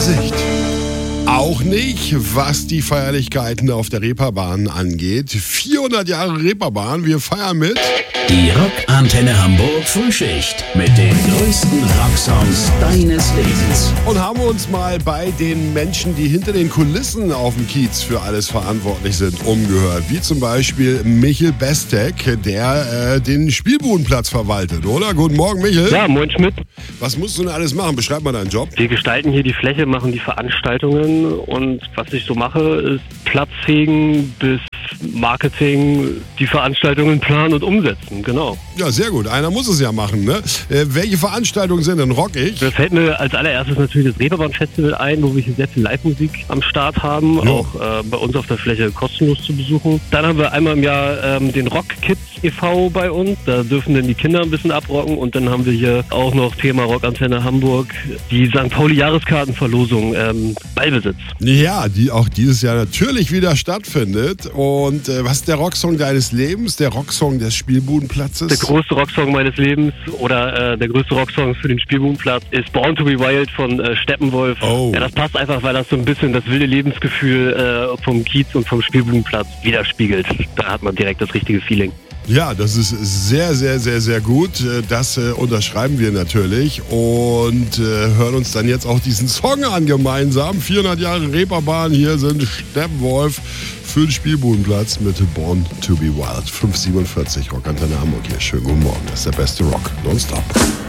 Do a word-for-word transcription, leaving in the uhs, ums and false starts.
Gesicht. Auch nicht, was die Feierlichkeiten auf der Reeperbahn angeht. vierhundert Jahre Reeperbahn, wir feiern mit. Die Rockantenne Hamburg Frühschicht mit den größten Rocksongs deines Lebens. Und haben uns mal bei den Menschen, die hinter den Kulissen auf dem Kiez für alles verantwortlich sind, umgehört. Wie zum Beispiel Michel Bestek, der äh, den Spielbudenplatz verwaltet, oder? Guten Morgen, Michel. Ja, moin Schmidt. Was musst du denn alles machen? Beschreib mal deinen Job. Wir gestalten hier die Fläche, machen die Veranstaltungen und was ich so mache, ist Platzfegen bis Marketing, die Veranstaltungen planen und umsetzen, genau. Ja, sehr gut. Einer muss es ja machen, ne? Äh, welche Veranstaltungen sind denn rockig? Da fällt mir als allererstes natürlich das Reeperbahn-Festival ein, wo wir hier sehr viel Live-Musik am Start haben, ja. auch äh, bei uns auf der Fläche kostenlos zu besuchen. Dann haben wir einmal im Jahr ähm, den Rock Kids e V bei uns, da dürfen dann die Kinder ein bisschen abrocken und dann haben wir hier auch noch Thema Rockantenne Hamburg, die Sankt Pauli-Jahreskartenverlosung, ähm, Ballbesitz. Ja, die auch dieses Jahr natürlich wieder stattfindet. Und äh, was ist der Rocksong deines Lebens, der Rocksong des Spielbudenplatzes? Der größte Rocksong meines Lebens oder äh, der größte Rocksong für den Spielbudenplatz ist Born to be Wild von äh, Steppenwolf. Oh. Ja, das passt einfach, weil das so ein bisschen das wilde Lebensgefühl äh, vom Kiez und vom Spielbudenplatz widerspiegelt. Da hat man direkt das richtige Feeling. Ja, das ist sehr, sehr, sehr, sehr gut. Das äh, unterschreiben wir natürlich und äh, hören uns dann jetzt auch diesen Song an gemeinsam. vierhundert Jahre Reeperbahn, hier sind Steppenwolf für den Spielbudenplatz mit Born to be Wild. fünf siebenundvierzig Rockantenne Hamburg hier. Schönen guten Morgen, das ist der beste Rock. Nonstop.